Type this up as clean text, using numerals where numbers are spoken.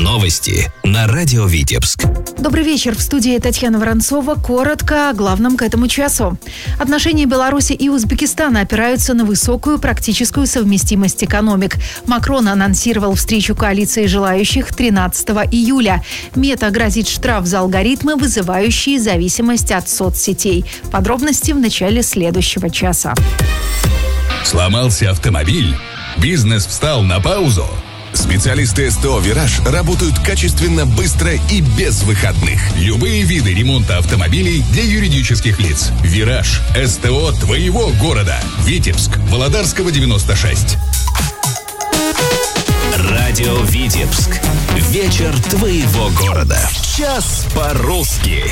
Новости на радио Витебск. Добрый вечер. В студии Татьяна Воронцова. Коротко о главном к этому часу. Отношения Беларуси и Узбекистана опираются на высокую практическую совместимость экономик. Макрон анонсировал встречу коалиции желающих 13 июля. Мета грозит штраф за алгоритмы, вызывающие зависимость от соцсетей. Подробности в начале следующего часа. Сломался автомобиль? Бизнес встал на паузу? Специалисты СТО «Вираж» работают качественно, быстро и без выходных. Любые виды ремонта автомобилей для юридических лиц. «Вираж» – СТО твоего города. Витебск, Володарского, 96. Радио Витебск. Вечер твоего города. Час по-русски.